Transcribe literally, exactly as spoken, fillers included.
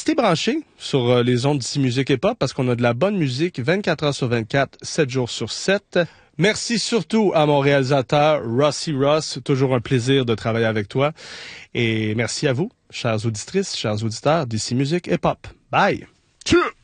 restez branchés sur euh, les ondes d'ici Musique et Pop parce qu'on a de la bonne musique vingt-quatre heures sur vingt-quatre, sept jours sur sept. Merci surtout à mon réalisateur, Rossi Ross. Toujours un plaisir de travailler avec toi. Et merci à vous, chères auditrices, chers auditeurs d'ici Musique et Pop. Bye! Tchou!